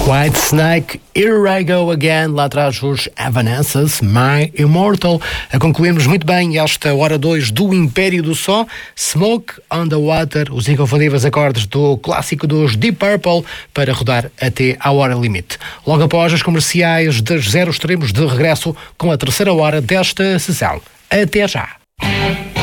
Whitesnake, Here I Go Again, lá atrás os Evanescence, My Immortal. A concluirmos muito bem esta hora 2 do Império do Som, Smoke on the Water, os inconfundíveis acordes do clássico dos Deep Purple, para rodar até à hora limite. Logo após as comerciais das Zero Extremos, de regresso com a terceira hora desta sessão. Até já!